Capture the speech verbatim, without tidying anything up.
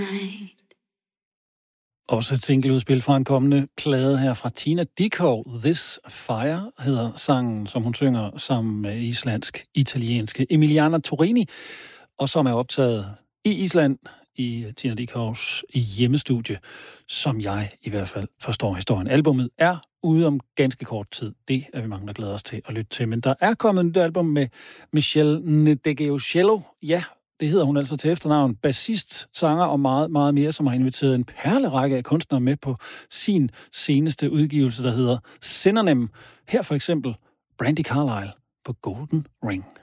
Også et singleudspil fra en kommende plade her fra Tina Dickow. This Fire hedder sangen, som hun synger sammen med islandsk-italienske Emiliana Torini, og som er optaget i Island i Tina Dickows hjemmestudie, som jeg i hvert fald forstår historien. Albummet er ude om ganske kort tid. Det er vi mange, der glæder os til at lytte til. Men der er kommet et nyt album med Michelle Ndegeocello. Ja, det hedder hun altså til efternavn. Bassist, sanger og meget, meget mere, som har inviteret en perlerække af kunstnere med på sin seneste udgivelse, der hedder Synonym. Her for eksempel Brandy Carlile på Golden Ring.